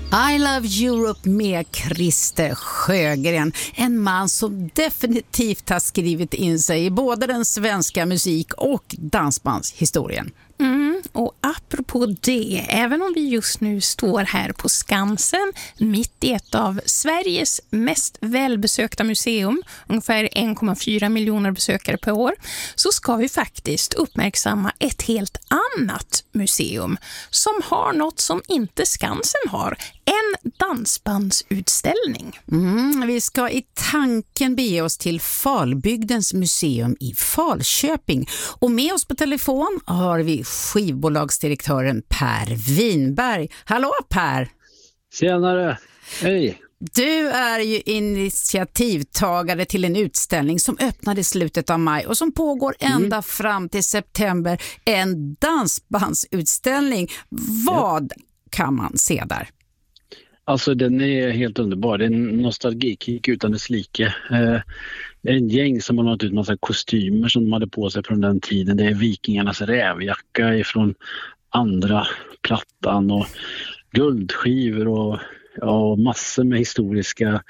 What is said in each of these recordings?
I Love Europe med Christer Sjögren. En man som definitivt har skrivit in sig i både den svenska musik- och dansbandshistorien. Och apropå det, även om vi just nu står här på Skansen mitt i ett av Sveriges mest välbesökta museum, ungefär 1,4 miljoner besökare per år, så ska vi faktiskt uppmärksamma ett helt annat museum som har något som inte Skansen har, en dansbandsutställning. Vi ska i tanken bege oss till Falbygdens museum i Falköping. Och med oss på telefon har vi skivbolagsdirektören Per Winberg. Hallå Per! Tjenare, hej! Du är ju initiativtagare till en utställning som öppnade i slutet av maj och som pågår ända fram till september. En dansbandsutställning. Vad kan man se där? Alltså den är helt underbar. Det är en nostalgikick utan dess like. Det är en gäng som har nått ut massa kostymer som de hade på sig från den tiden. Det är vikingarnas rävjacka ifrån andra plattan och guldskivor och massor med historiska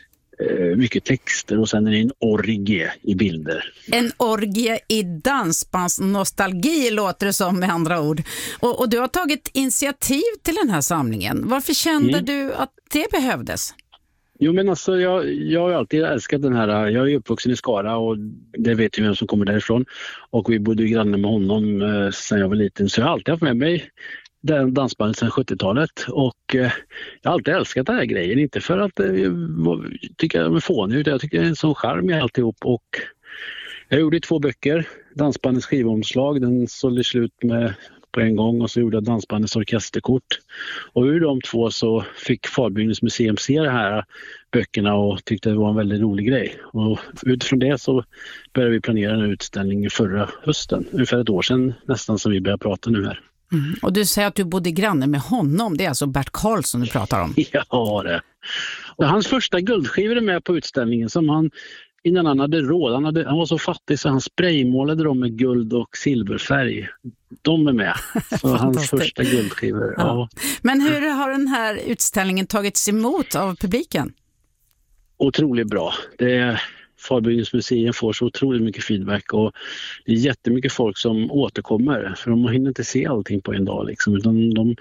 mycket texter och sen är det en orgie i bilder. En orgie i dansbandsnostalgi låter det som, med andra ord. Och du har tagit initiativ till den här samlingen. Varför kände du att det behövdes? Jo men alltså jag har alltid älskat den här, jag är uppvuxen i Skara och det vet ju vem som kommer därifrån och vi bodde granne med honom sedan jag var liten så jag har alltid haft med mig den dansbandet sedan 70-talet och jag har alltid älskat den här grejen, inte för att jag tycker den är fånig utan jag tycker det är en sån charm i alltihop och jag gjorde 2 böcker, dansbandets skivomslag, den sålde slut med på en gång och så gjorde jag dansbandets orkesterkort och ur de 2 så fick Falbygdens museum se de här böckerna och tyckte det var en väldigt rolig grej och utifrån det så började vi planera en utställning förra hösten, ungefär ett år sedan nästan som vi började prata nu här. Och du säger att du bodde granne med honom. Det är alltså Bert Karlsson du pratar om. Ja, det. Och hans första guldskivor är med på utställningen som han innan han hade råd. Han var så fattig så han spraymålade dem med guld och silverfärg. De är med. Så hans första guldskivor. Ja. Men hur har den här utställningen tagits emot av publiken? Otroligt bra. Falbygdens museum får så otroligt mycket feedback och det är jättemycket folk som återkommer för de hinner inte se allting på en dag liksom, utan de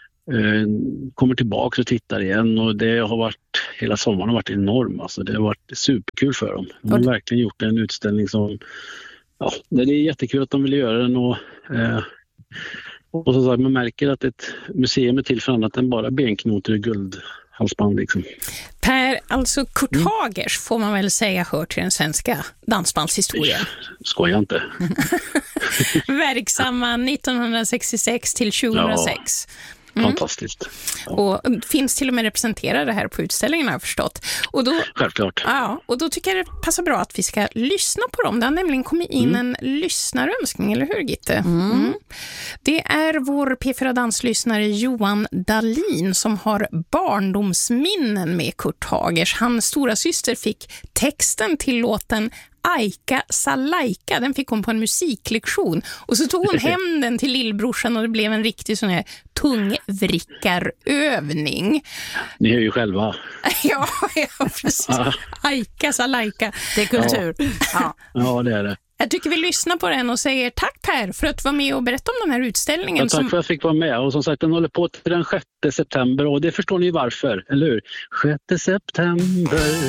kommer tillbaka och tittar igen och det har varit, hela sommaren har varit enorm alltså, det har varit superkul för dem. De har verkligen gjort en utställning som, ja, det är jättekul att de vill göra den och så sagt, man märker att ett museum är till för annat än bara benknotor och guldhalsband liksom. Per, alltså Kurt Hagers får man väl säga hör till den svenska dansbandshistorien. Skojar inte. Verksamma 1966 till 2006. Fantastiskt. Ja. Och finns till och med representerade här på utställningen har jag förstått. Och då, självklart. Ja, och då tycker jag det passar bra att vi ska lyssna på dem. Det har nämligen kommit in en lyssnarönskning, eller hur Gitte? Det är vår P4-danslyssnare Johan Dahlin som har barndomsminnen med Kurt Hagers. Hans stora syster fick texten till låten Aika Salaika, den fick hon på en musiklektion och så tog hon hem den till lillbrorsan och det blev en riktig sån här tungvrickarövning. Ni hör ju själva. ja, precis. Aika Salaika, det är kultur. Ja, det är det. Jag tycker vi lyssnar på den och säger tack Per för att du var med och berätta om den här utställningen. Ja, tack för att jag fick vara med och som sagt den håller på till den 6 september och det förstår ni varför, eller hur? 6 september